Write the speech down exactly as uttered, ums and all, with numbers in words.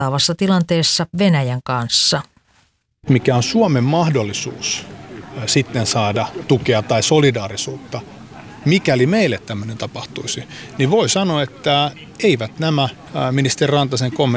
vastaavassa tilanteessa Venäjän kanssa. Mikä on Suomen mahdollisuus sitten saada tukea tai solidaarisuutta, mikäli meille tämmöinen tapahtuisi, niin voi sanoa, että eivät nämä ministeri Rantasen kommentit